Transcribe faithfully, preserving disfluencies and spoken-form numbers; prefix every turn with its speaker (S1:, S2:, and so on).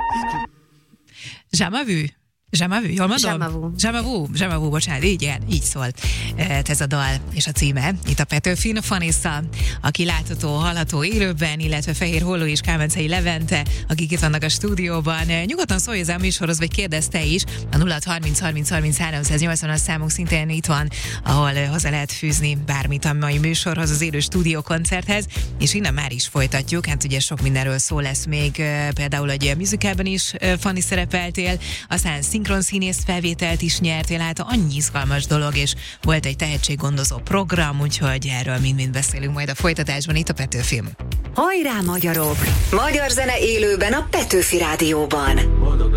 S1: Jamais vu. Jamais vu, jól mondom?
S2: Jamais vu.
S1: Jamais vu, jamais vu, bocsánat, így, igen, így szól ez a dal, és a címe. Itt a Petőfin, Fanissa, aki látható, hallható élőben, illetve Fehér Holló és Kámencei Levente, akik itt vannak a stúdióban. Nyugodtan szólj hozzá a műsorhoz, vagy kérdezz te is. A nulla harminc harminc harminc háromszáznyolcvanas számunk szintén itt van, ahol hozzá lehet fűzni bármit a mai műsorhoz, az élő stúdiókoncerthez, és innen már is folytatjuk. Hát ugye sok mindenről szó lesz még, például egy musicalben is, Fanni, szerepeltél, aztán szinkron színész felvételt is nyertél, hát annyi izgalmas dolog, és volt egy tehetséggondozó program, úgyhogy erről mind-mind beszélünk majd a folytatásban itt a Petőfin.
S2: Hajrá, magyarok! Magyar zene élőben a Petőfi Rádióban.